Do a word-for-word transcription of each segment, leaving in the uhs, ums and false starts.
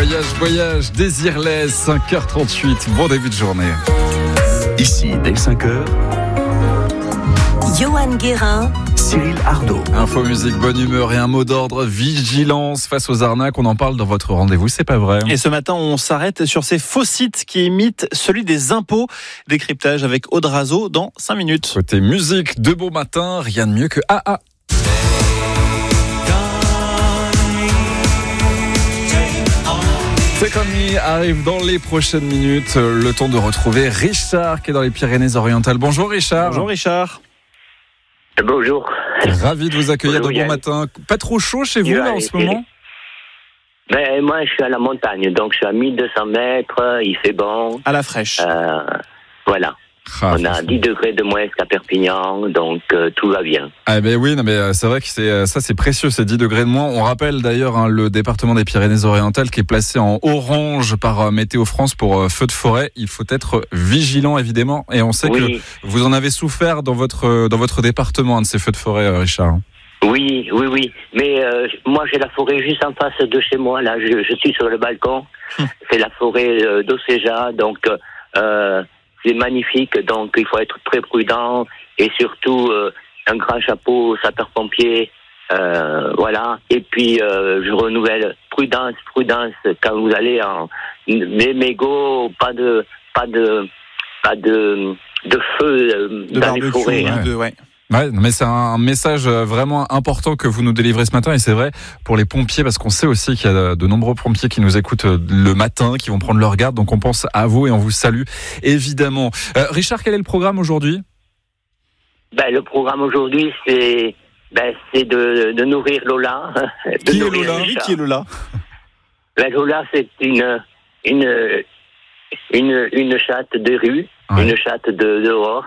Voyage, voyage, désirless, cinq heures trente-huit, bon début de journée. Ici, dès cinq heures, Johan Guérin, Cyril Ardo. Info, musique, bonne humeur et un mot d'ordre, vigilance face aux arnaques. On en parle dans votre rendez-vous, c'est pas vrai. Et ce matin, on s'arrête sur ces faux sites qui imitent celui des impôts. Décryptage avec Aude Razo dans cinq minutes. Côté musique, de bon matin, rien de mieux que A A. C'est comme il arrive dans les prochaines minutes. Le temps de retrouver Richard qui est dans les Pyrénées-Orientales. Bonjour Richard. Bonjour Richard. Bonjour. Ravi de vous accueillir Bonjour, de bon Yann. matin. Pas trop chaud chez vous là en ce moment? Ben, moi, je suis à la montagne, donc je suis à mille deux cents mètres, il fait bon. À la fraîche. Euh, voilà. Ah, On a dix degrés de moins qu'à Perpignan, donc euh, tout va bien. Ah ben oui, non mais euh, c'est vrai que c'est euh, ça c'est précieux, ces dix degrés de moins. On rappelle d'ailleurs hein, le département des Pyrénées-Orientales qui est placé en orange par euh, Météo France pour euh, feu de forêt. Il faut être vigilant évidemment, et on sait Oui. que vous en avez souffert dans votre euh, dans votre département hein, de ces feux de forêt, euh, Richard. Oui, oui, oui. Mais euh, moi, j'ai la forêt juste en face de chez moi. Là, je, je suis sur le balcon. C'est la forêt euh, d'Océja, donc euh, c'est magnifique. Donc, il faut être très prudent et surtout euh, un grand chapeau aux sapeurs-pompiers. Euh, voilà. Et puis, euh, je renouvelle prudence, prudence quand vous allez en les mégots, pas de, pas de, pas de, de feu euh, De dans les barbecue, forêts. hein, Hein. de- ouais. Ouais, mais c'est un message vraiment important que vous nous délivrez ce matin, et c'est vrai pour les pompiers, parce qu'on sait aussi qu'il y a de nombreux pompiers qui nous écoutent le matin, qui vont prendre leur garde, donc on pense à vous et on vous salue évidemment. Euh, Richard, quel est le programme aujourd'hui? Ben, le programme aujourd'hui, c'est, ben, c'est de, de nourrir Lola. De Qui est nourrir Lola le Oui, chat. qui est Lola? Ben, Lola, c'est une, une, une, une chatte de rue, Ouais. une chatte de dehors,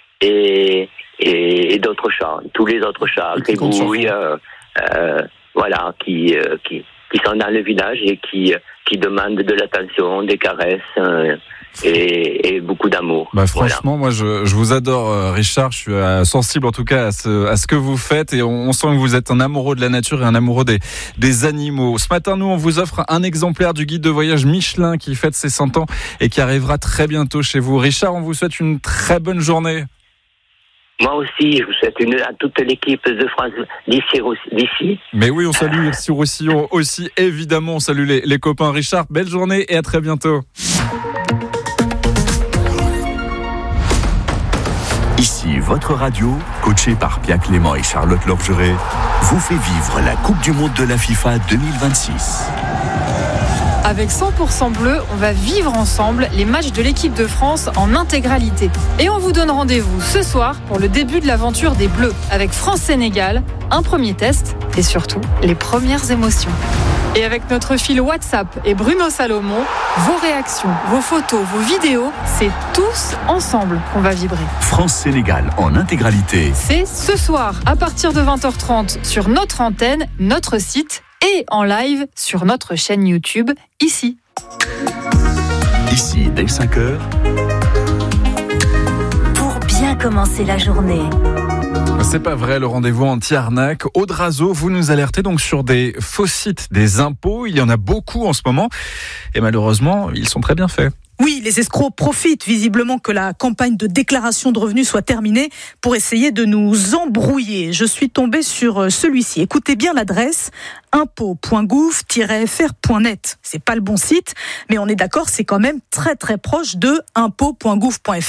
et, et, et d'autres chats, tous les autres chats, Et qui comptent sur gribouilles, euh, euh, voilà, qui, euh, qui, qui sont dans le village et qui, qui demandent de l'attention, des caresses, euh, et, et beaucoup d'amour. Bah Voilà. franchement, moi je, je vous adore, euh, Richard. Je suis euh, sensible en tout cas à ce, à ce que vous faites, et on, on sent que vous êtes un amoureux de la nature et un amoureux des, des animaux. Ce matin, nous, on vous offre un exemplaire du guide de voyage Michelin qui fête ses cent ans et qui arrivera très bientôt chez vous. Richard, on vous souhaite une très bonne journée. Moi aussi, je vous souhaite une, à toute l'équipe de France d'ici. d'ici. Mais oui, on salue sur Roussillon aussi, évidemment. On salue les, les copains. Richard, belle journée et à très bientôt. Ici, votre radio, coachée par Pierre Clément et Charlotte Lorgeret, vous fait vivre la Coupe du Monde de la FIFA deux mille vingt-six. Avec cent pour cent bleu, on va vivre ensemble les matchs de l'équipe de France en intégralité. Et on vous donne rendez-vous ce soir pour le début de l'aventure des Bleus, avec France-Sénégal, un premier test et surtout les premières émotions. Et avec notre fil WhatsApp et Bruno Salomon, vos réactions, vos photos, vos vidéos, c'est tous ensemble qu'on va vibrer. France-Sénégal en intégralité. C'est ce soir à partir de vingt heures trente sur notre antenne, notre site et en live sur notre chaîne YouTube, ici. Ici, dès cinq heures, pour bien commencer la journée. C'est pas vrai, le rendez-vous anti-arnaque. Aude Razo, vous nous alertez donc sur des faux sites des impôts. Il y en a beaucoup en ce moment. Et malheureusement, ils sont très bien faits. Oui, les escrocs profitent visiblement que la campagne de déclaration de revenus soit terminée pour essayer de nous embrouiller. Je suis tombée sur celui-ci. Écoutez bien l'adresse impôt point gouv tiret f r point net. C'est pas le bon site, mais on est d'accord, c'est quand même très très proche de impôt point gouv point f r.